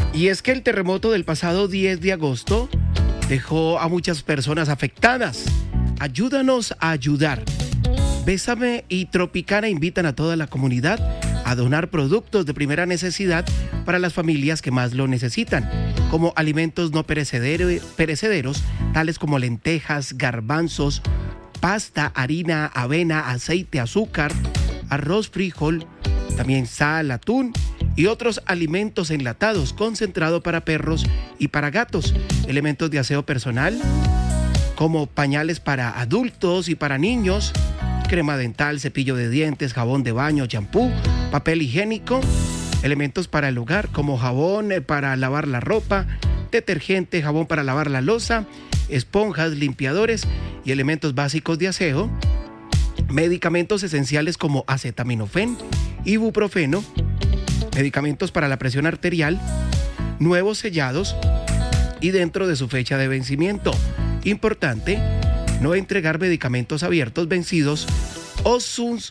Y es que el terremoto del pasado 10 de agosto dejó a muchas personas afectadas. Ayúdanos a ayudar. Bésame y Tropicana invitan a toda la comunidad a donar productos de primera necesidad para las familias que más lo necesitan, como alimentos no perecederos, tales como lentejas, garbanzos, pasta, harina, avena, aceite, azúcar, arroz, frijol, también sal, atún y otros alimentos enlatados, concentrado para perros y para gatos, elementos de aseo personal, como pañales para adultos y para niños, crema dental, cepillo de dientes, jabón de baño, champú, papel higiénico, elementos para el hogar como jabón para lavar la ropa, detergente, jabón para lavar la loza, esponjas, limpiadores y elementos básicos de aseo, medicamentos esenciales como acetaminofén, ibuprofeno, medicamentos para la presión arterial, nuevos sellados y dentro de su fecha de vencimiento. Importante, no entregar medicamentos abiertos vencidos o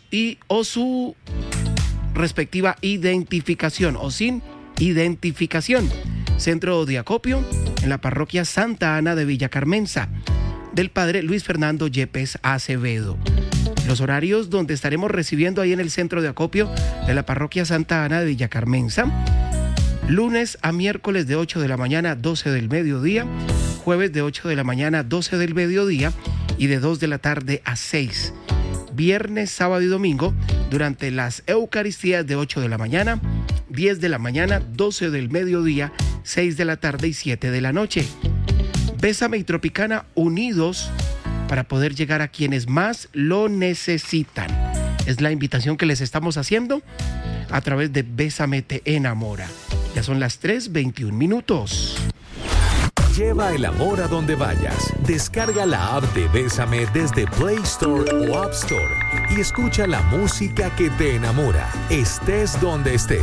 su respectiva identificación o sin identificación. Centro de acopio en la parroquia Santa Ana de Villa Carmenza, del padre Luis Fernando Yepes Acevedo. Los horarios donde estaremos recibiendo ahí en el centro de acopio de la parroquia Santa Ana de Villa Carmenza: lunes a miércoles de 8 de la mañana a 12 del mediodía, jueves de 8 de la mañana a 12 del mediodía y de 2 de la tarde a 6. Viernes, sábado y domingo durante las Eucaristías de 8 de la mañana, 10 de la mañana, 12 del mediodía, 6 de la tarde y 7 de la noche. Bésame y Tropicana unidos para poder llegar a quienes más lo necesitan. Es la invitación que les estamos haciendo a través de Bésame te enamora. Ya son las 3:21. Lleva el amor a donde vayas. Descarga la app de Bésame desde Play Store o App Store y escucha la música que te enamora, estés donde estés.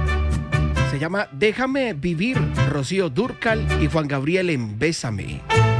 Se llama Déjame Vivir, Rocío Dúrcal y Juan Gabriel en Bésame.